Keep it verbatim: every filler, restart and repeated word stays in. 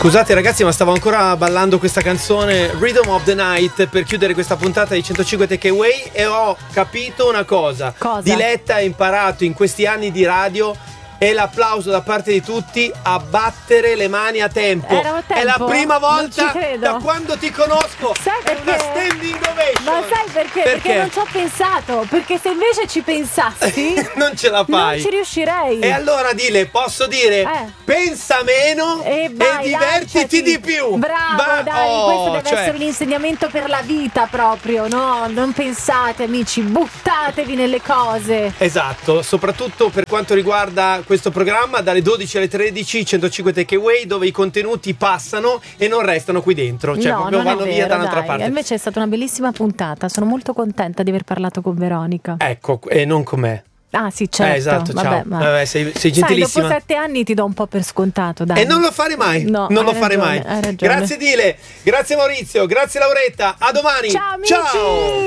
Scusate ragazzi, ma stavo ancora ballando questa canzone Rhythm of the Night per chiudere questa puntata di centocinque Takeaway e ho capito una cosa. Cosa? Diletta ha imparato in questi anni di radio e l'applauso da parte di tutti a battere le mani a tempo. Era a tempo? È la prima Non ci volta credo. da quando ti conosco. Sai È una perché? standing ovation. Ma sai perché? Perché, Perché? non ci ho pensato. Perché se invece ci pensassi Non ce la fai. non ci riuscirei. E allora dile, posso dire, Eh. pensa meno E e, vai, divertiti lanciati. di più. Bravo, Va- dai, oh, questo deve cioè, essere un insegnamento per la vita proprio, no? Non pensate, amici, buttatevi nelle cose. Esatto, soprattutto per quanto riguarda questo programma, dalle dodici alle tredici, centocinque Takeaway, dove i contenuti passano e non restano qui dentro, cioè no, proprio non vanno è via vero, da un'altra dai. parte. Invece è stata una bellissima puntata, sono molto contenta di aver parlato con Veronica. Ecco, e non con me. Ah sì, certo. Eh, esatto, Vabbè, ciao. ma... Vabbè, sei, sei Sai, gentilissima. dopo sette anni ti do un po' per scontato, dai. E non lo fare mai, No, non lo hai fare ragione, mai. hai ragione. Grazie Dile, grazie Maurizio, grazie Lauretta, a domani. Ciao amici! Ciao!